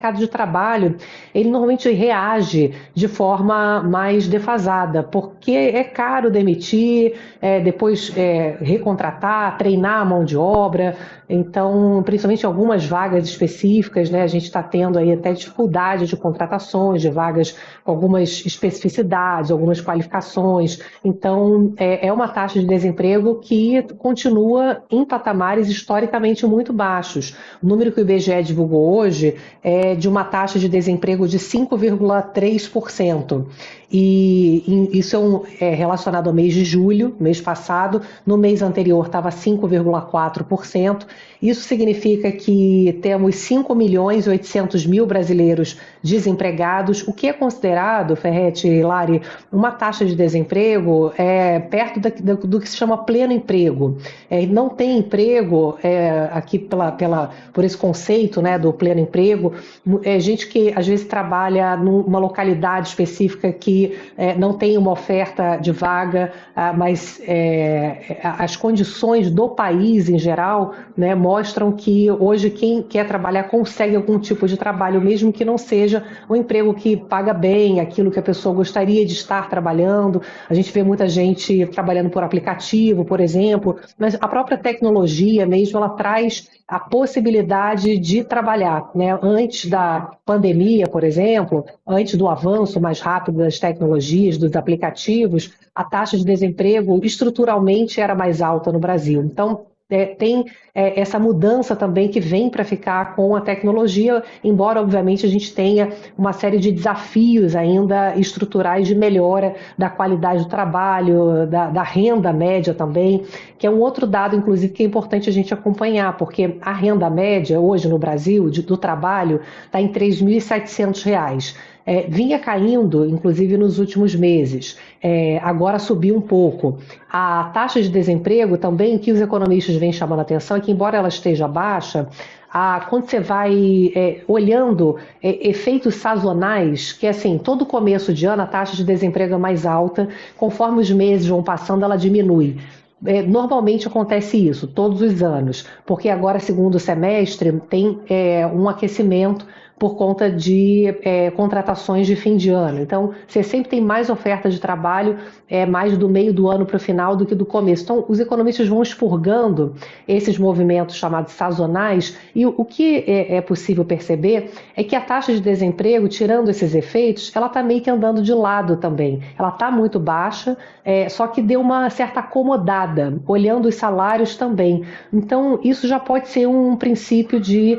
mercado de trabalho, ele normalmente reage de forma mais defasada, porque é caro demitir, depois recontratar, treinar a mão de obra. Então, principalmente algumas vagas específicas, né, a gente está tendo aí até dificuldade de contratações de vagas com algumas especificidades, algumas qualificações. Então, é uma taxa de desemprego que continua em patamares historicamente muito baixos. O número que o IBGE divulgou hoje é de uma taxa de desemprego de 5,3%. E isso é relacionado ao mês de julho, mês passado. No mês anterior estava 5,4%. Isso significa que temos 5.800.000 brasileiros desempregados, o que é considerado, Ferretti e Lari, uma taxa de desemprego perto do que se chama pleno emprego. Não tem emprego aqui por esse conceito, né, do pleno emprego. Gente que às vezes trabalha numa localidade específica que não tem uma oferta de vaga, mas as condições do país em geral, né, mostram que hoje quem quer trabalhar consegue algum tipo de trabalho, mesmo que não seja um emprego que paga bem, aquilo que a pessoa gostaria de estar trabalhando. A gente vê muita gente trabalhando por aplicativo, por exemplo, mas a própria tecnologia mesmo, ela traz a possibilidade de trabalhar, né? Antes da pandemia, por exemplo, antes do avanço mais rápido das tecnologias, dos aplicativos, a taxa de desemprego estruturalmente era mais alta no Brasil. Então, tem essa mudança também que vem para ficar com a tecnologia, embora, obviamente, a gente tenha uma série de desafios ainda estruturais de melhora da qualidade do trabalho, da renda média também, que é um outro dado, inclusive, que é importante a gente acompanhar, porque a renda média hoje no Brasil do trabalho está em R$ 3.700. Vinha caindo, inclusive, nos últimos meses. Agora subiu um pouco. A taxa de desemprego também, que os economistas vêm chamando a atenção, é que, embora ela esteja baixa, quando você vai olhando efeitos sazonais, que assim, todo começo de ano a taxa de desemprego é mais alta, conforme os meses vão passando, ela diminui. Normalmente acontece isso, todos os anos, porque agora, segundo semestre, tem um aquecimento por conta de contratações de fim de ano. Então, você sempre tem mais oferta de trabalho, mais do meio do ano para o final do que do começo. Então, os economistas vão expurgando esses movimentos chamados sazonais, e o que é possível perceber é que a taxa de desemprego, tirando esses efeitos, ela está meio que andando de lado também. Ela está muito baixa, só que deu uma certa acomodada, olhando os salários também. Então, isso já pode ser um princípio de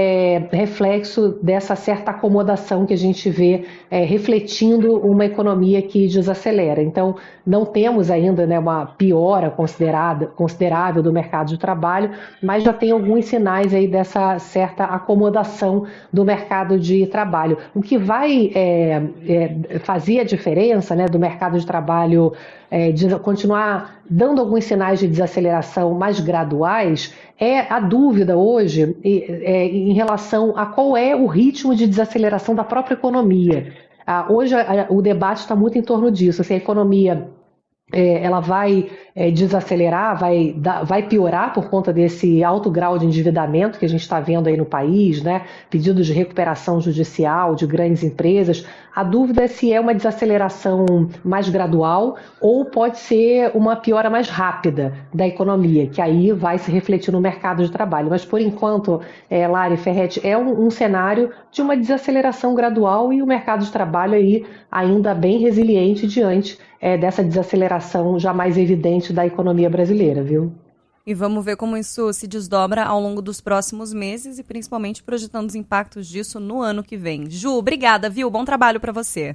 reflexo dessa certa acomodação que a gente vê refletindo uma economia que desacelera. Então, não temos ainda, né, uma piora considerável do mercado de trabalho, mas já tem alguns sinais aí dessa certa acomodação do mercado de trabalho. O que vai fazer a diferença, né, do mercado de trabalho de continuar dando alguns sinais de desaceleração mais graduais é a dúvida hoje em relação a qual é o ritmo de desaceleração da própria economia. Hoje o debate está muito em torno disso, se a economia ela vai desacelerar, vai piorar por conta desse alto grau de endividamento que a gente está vendo aí no país, né? Pedidos de recuperação judicial de grandes empresas. A dúvida é se é uma desaceleração mais gradual ou pode ser uma piora mais rápida da economia, que aí vai se refletir no mercado de trabalho. Mas, por enquanto, Lari, Ferretti, é um cenário de uma desaceleração gradual e o mercado de trabalho aí ainda bem resiliente diante dessa desaceleração já mais evidente da economia brasileira, viu? E vamos ver como isso se desdobra ao longo dos próximos meses e principalmente projetando os impactos disso no ano que vem. Ju, obrigada, viu? Bom trabalho para você.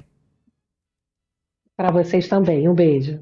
Para vocês também. Um beijo.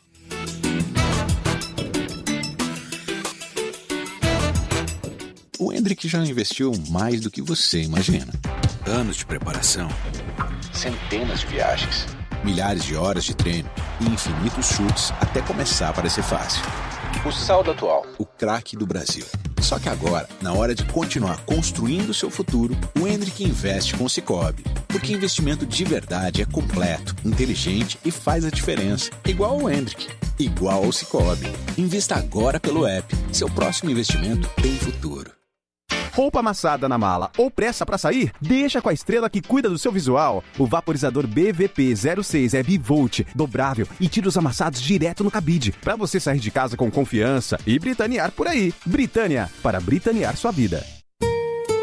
O Hendrick já investiu mais do que você imagina. Anos de preparação, centenas de viagens, milhares de horas de treino e infinitos chutes até começar a parecer fácil. O saldo atual, o craque do Brasil. Só que agora, na hora de continuar construindo seu futuro, o Hendrick investe com o Sicoob. Porque investimento de verdade é completo, inteligente e faz a diferença. Igual ao Hendrick, igual ao Sicoob. Invista agora pelo app. Seu próximo investimento tem futuro. roupa amassada na mala ou pressa pra sair? Deixa com a Estrela que cuida do seu visual. O vaporizador BVP06 é bivolt, dobrável e tira os amassados direto no cabide, pra você sair de casa com confiança e britanear por aí. Britânia, para britanear sua vida.